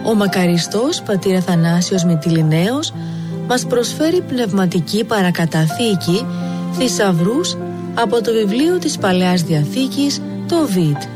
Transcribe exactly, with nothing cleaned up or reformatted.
Ο μακαριστός πατήρ Αθανάσιος Μυτιληναίος μας προσφέρει πνευματική παρακαταθήκη θησαυρούς από το βιβλίο της Παλαιάς Διαθήκης, το Βιτ.